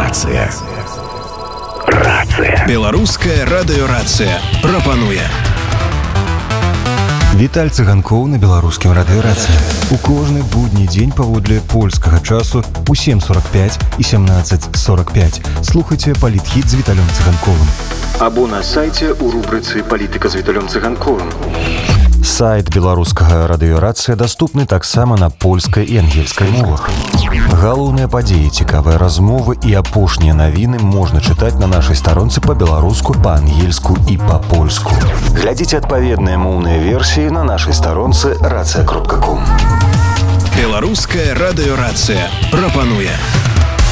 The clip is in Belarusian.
Рацыя. Беларуская радыёрацыя прапануе. Віталь Цыганкоў на беларускім радыёрацыі. У кожны будні дзень паводле польскага часу у 7:45 і 17:45 слухайце палітхіт з Віталем Цыганковым. Або на сайце у рубрыцы «Палітыка з Віталем Цыганковым». Сайт беларускага радыёрацыя даступны таксама на польскай і ангельскай мовах. Галоўныя падзеі, цікавыя размовы і апошнія навіны можна чытаць на нашай старонцы па-беларуску, па-ангельску і па-польску. Глядзіце адпаведныя моўныя версіі на нашай старонцы racja.com. Беларуская радыёрацыя прапануе.